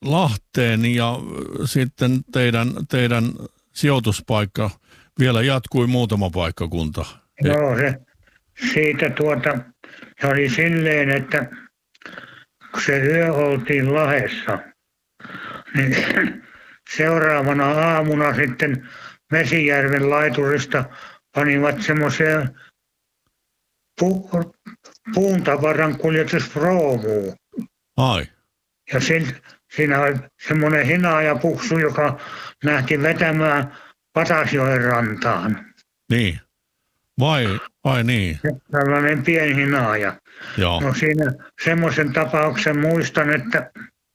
Lahteen ja sitten teidän sijoituspaikka vielä jatkui muutama paikkakunta. Joo, siitä se oli silleen, että kun se yö oltiin Lahdessa, niin seuraavana aamuna sitten Vesijärven laiturista panivat semmoiseen puuntavaran kuljetusproomuun. Ai. Ja siinä oli semmoinen hinaajapuksu, joka lähti vetämään Patasjoen rantaan. Niin. Vai niin? Tällainen pieni hinaaja. Joo. No siinä semmoisen tapauksen muistan, että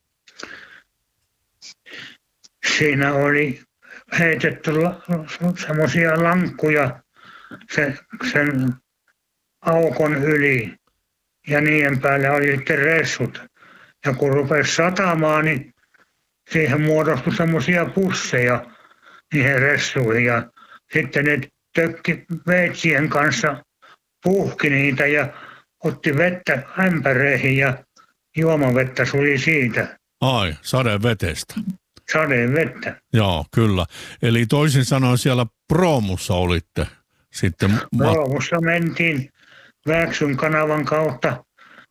siinä oli heitetty semmoisia lankkuja sen aukon yli ja niiden päällä oli sitten ressut. Ja kun rupesi satamaan, niin siihen muodostui semmoisia pusseja niihin ressuihin ja sitten ne tökki veitsien kanssa puhki niitä ja otti vettä ämpäreihin ja juomavettä suli siitä. Ai, sadevetestä. Sadevettä. Joo, kyllä. Eli toisin sanoen siellä proomussa olitte sitten. Proomussa mentiin Vääksyn kanavan kautta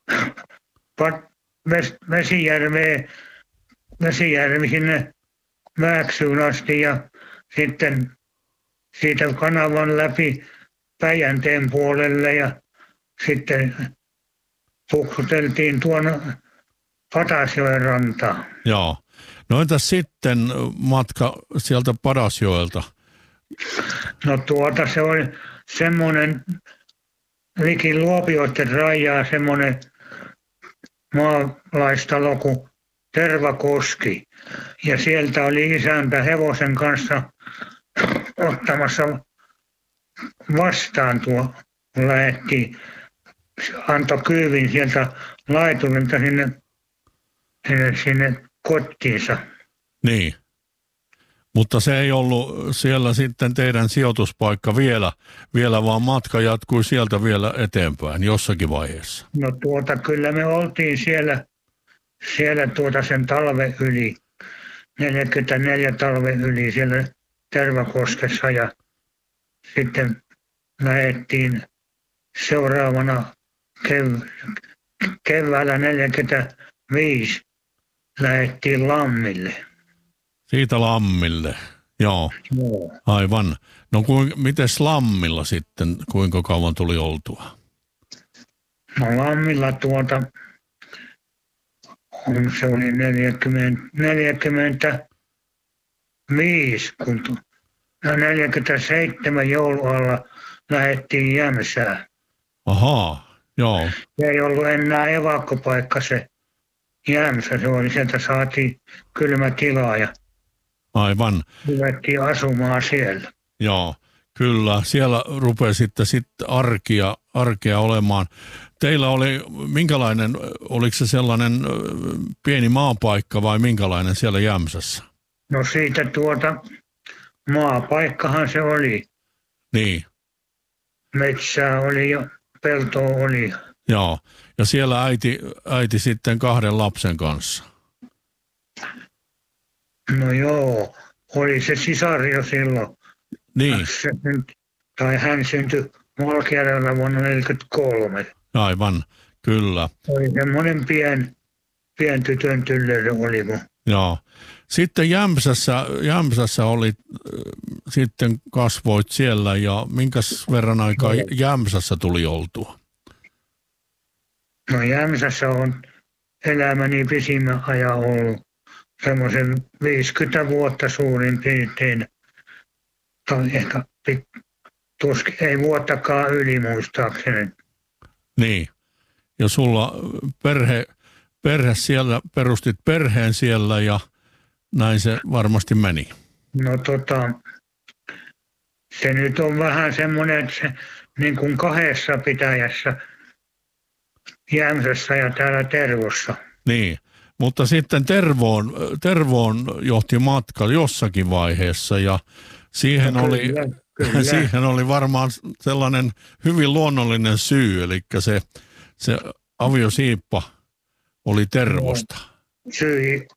Vesijärvi sinne Vääksyyn asti ja sitten siitä kanavan läpi Päijänteen puolelle ja sitten puksuteltiin tuonne Patasjoen rantaan. Joo. No entäs sitten matka sieltä Padasjoelta? No se oli semmoinen liki Luopioiden rajaa semmoinen maalaistalo kuin Tervakoski. Ja sieltä oli isäntä hevosen kanssa ottamassa vastaan kun lähdettiin. Antoi kyydin sieltä laiturilta sinne kotiinsa. Niin. Mutta se ei ollut siellä sitten teidän sijoituspaikka vielä vaan matka jatkui sieltä vielä eteenpäin jossakin vaiheessa. No kyllä me oltiin siellä sen talven yli, 44 talven yli siellä Tervakoskessa ja sitten lähdettiin seuraavana keväällä 45 lähdettiin Lammille. Siitä Lammille, joo. Aivan. No mites Lammilla sitten, kuinka kauan tuli oltua? No Lammilla se oli 45, kun 47 joulualla lähdettiin Jämsään. Ahaa, joo. Se ei ollut enää evakkopaikka se Jämsä, sieltä saatiin kylmä tila ja aivan. Ruvettiin asumaan siellä. Joo, kyllä. Siellä rupesitte sitten arkea olemaan. Teillä oli minkälainen, oliko se sellainen pieni maapaikka vai minkälainen siellä Jämsässä? No siitä maapaikkahan se oli. Niin. Metsää oli ja peltoa oli. Joo, ja siellä äiti sitten 2 lapsen kanssa. No joo, oli se sisar jo silloin. Niin. Hän syntyi Valkearadalla vuonna 1943. Aivan, kyllä. Oli semmoinen pien tytön tyllerö oli mun. Joo. Sitten Jämsässä oli, sitten kasvoit siellä ja minkäs verran aikaa Jämsässä tuli oltua? No Jämsässä on elämäni pisimmän ajan ollut semmoisen 50 vuotta suurin piirtein. Tai ehkä tuskin ei vuottakaan yli muistaakseni. Niin. Ja sulla perhe siellä, perustit perheen siellä ja näin se varmasti meni. No se nyt on vähän semmoinen, että se niin kuin 2 pitäjässä, Jämsässä ja täällä Tervossa. Niin, mutta sitten Tervoon johti matka jossakin vaiheessa ja siihen, no, kyllä. Siihen oli varmaan sellainen hyvin luonnollinen syy, eli se aviosiippa oli Tervosta. Syy